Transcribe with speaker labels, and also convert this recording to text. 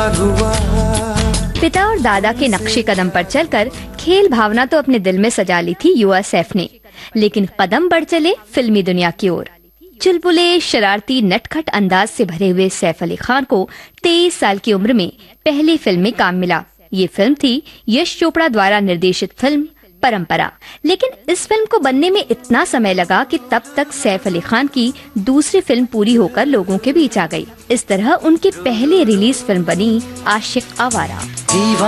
Speaker 1: हुआ।
Speaker 2: पिता और दादा के नक्शे कदम पर चलकर खेल भावना तो अपने दिल में सजा ली थी युवा सैफ ने, लेकिन कदम बढ़ चले फिल्मी दुनिया की ओर। चुलबुले, शरारती, नटखट अंदाज से भरे हुए सैफ अली खान को 23 साल की उम्र में पहली फिल्म में काम मिला। ये फिल्म थी यश चोपड़ा द्वारा निर्देशित फिल्म परंपरा। लेकिन इस फिल्म को बनने में इतना समय लगा कि तब तक सैफ अली खान की दूसरी फिल्म पूरी होकर लोगों के बीच आ गई। इस तरह उनकी पहली रिलीज फिल्म बनी आशिक आवारा।